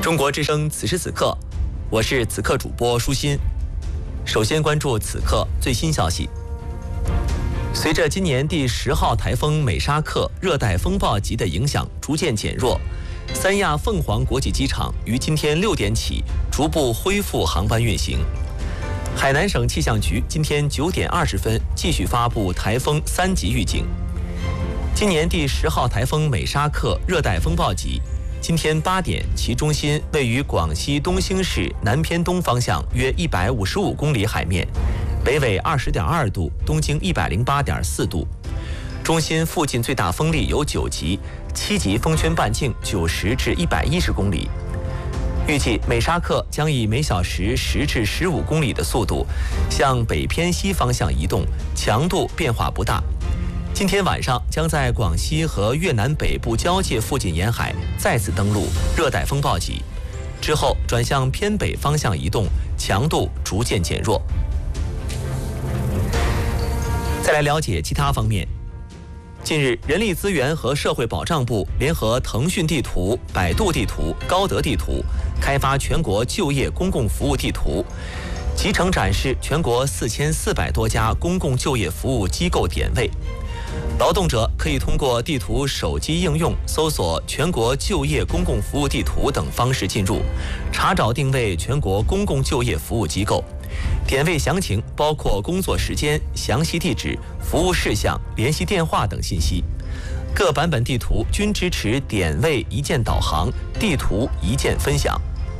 中国之声此时此刻，我是此刻主播舒心。首先关注此刻最新消息。随着今年第10号台风美沙克热带风暴级的影响逐渐减弱，三亚凤凰国际机场于今天6点起逐步恢复航班运行。海南省气象局今天9点20分继续发布台风3级预警。今年第10号台风美沙克热带风暴级，今天8点，其中心位于广西东兴市南偏东方向约155公里海面，北纬20.2度，东经108.4度。中心附近最大风力有9级，7级风圈半径90至110公里。预计美沙克将以每小时10至15公里的速度向北偏西方向移动，强度变化不大。今天晚上将在广西和越南北部交界附近沿海再次登陆热带风暴级，之后转向偏北方向移动，强度逐渐减弱。再来了解其他方面。近日，人力资源和社会保障部联合腾讯地图、百度地图、高德地图开发全国就业公共服务地图，集成展示全国4400多家公共就业服务机构点位。劳动者可以通过地图手机应用搜索全国就业公共服务地图等方式进入，查找定位全国公共就业服务机构。点位详情包括工作时间、详细地址、服务事项、联系电话等信息。各版本地图均支持点位一键导航、地图一键分享。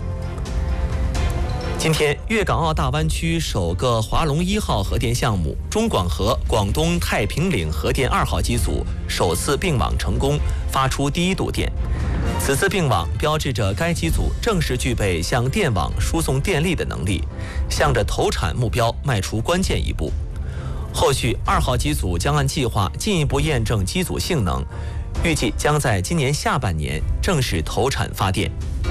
今天，粤港澳大湾区首个华龙1号核电项目中广核广东太平岭核电2号机组首次并网成功，发出第1度电。此次并网标志着该机组正式具备向电网输送电力的能力，向着投产目标迈出关键一步。后续2号机组将按计划进一步验证机组性能，预计将在今年下半年正式投产发电。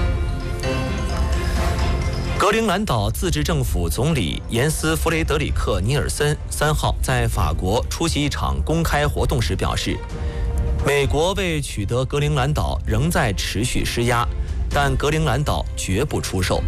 格陵兰岛自治政府总理严斯·弗雷德里克·尼尔森3号在法国出席一场公开活动时表示，美国为取得格陵兰岛仍在持续施压，但格陵兰岛绝不出售。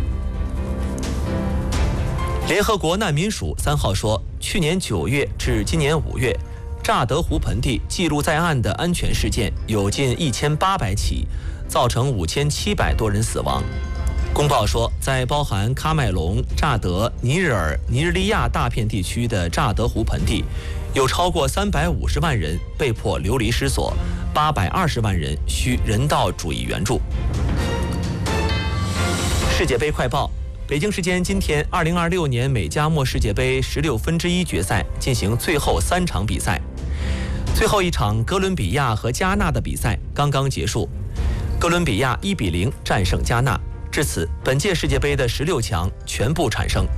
联合国难民署3号说，去年9月至今年5月，乍得湖盆地记录在案的安全事件有近1800起，造成5700多人死亡。公报说，在包含喀麦隆、乍得、尼日尔、尼日利亚大片地区的乍得湖盆地，有超过350万人被迫流离失所，820万人需人道主义援助。世界杯快报：北京时间今天，2026年美加墨世界杯16分之一决赛进行最后3场比赛，最后一场哥伦比亚和加纳的比赛刚刚结束，哥伦比亚1比0战胜加纳。至此，本届世界杯的16强全部产生。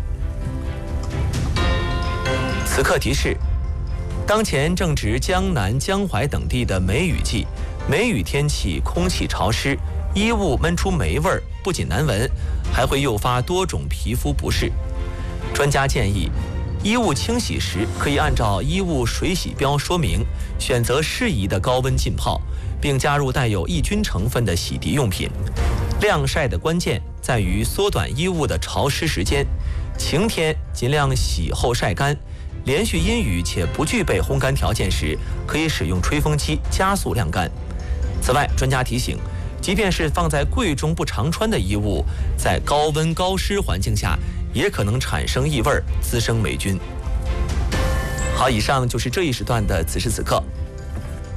此刻提示：当前正值江南、江淮等地的梅雨季，梅雨天气空气潮湿，衣物闷出霉味儿，不仅难闻，还会诱发多种皮肤不适。专家建议，衣物清洗时可以按照衣物水洗标说明，选择适宜的高温浸泡，并加入带有抑菌成分的洗涤用品。晾晒的关键在于缩短衣物的潮湿时间，晴天尽量洗后晒干，连续阴雨且不具备烘干条件时，可以使用吹风机加速晾干。此外，专家提醒，即便是放在柜中不常穿的衣物，在高温高湿环境下也可能产生异味，滋生霉菌。好，以上就是这一时段的此时此刻。